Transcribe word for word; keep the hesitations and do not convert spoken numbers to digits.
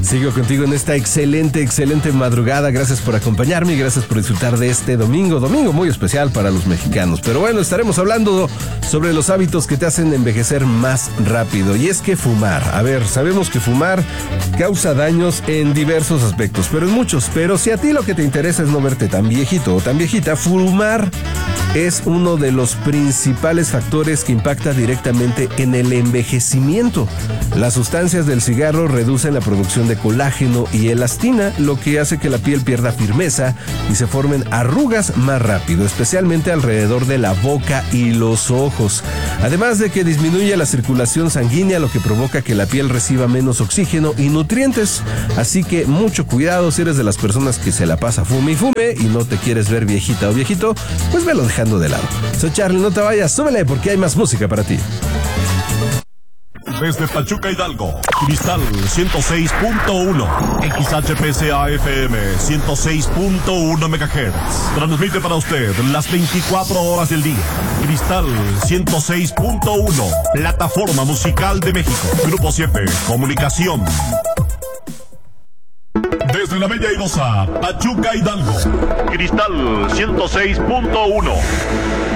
Sigo contigo en esta excelente, excelente madrugada. Gracias por acompañarme y gracias por disfrutar de este domingo. Domingo muy especial para los mexicanos. Pero bueno, estaremos hablando sobre los hábitos que te hacen envejecer más rápido. Y es que fumar. A ver, sabemos que fumar causa daños en diversos aspectos, pero en muchos. Pero si a ti lo que te interesa es no verte tan viejito o tan viejita, fumar es uno de los principales factores que impacta directamente en el envejecimiento. Las sustancias del cigarro reducen la producción de colágeno y elastina, lo que hace que la piel pierda firmeza y se formen arrugas más rápido, especialmente alrededor de la boca y los ojos. Además de que disminuye la circulación sanguínea, lo que provoca que la piel reciba menos oxígeno y nutrientes. Así que mucho cuidado si eres de las personas que se la pasa fume y fume y no te quieres ver viejita o viejito, pues velo dejando de lado. Soy Charlie, no te vayas, súbele porque hay más música para ti. Desde Pachuca, Hidalgo, Cristal ciento seis punto uno, X H P C A F M ciento seis punto uno megahertz. Transmite para usted las veinticuatro horas del día. Cristal ciento seis punto uno, plataforma musical de México. Grupo siete, comunicación. Desde la bella y hermosa Pachuca, Hidalgo, Cristal ciento seis punto uno.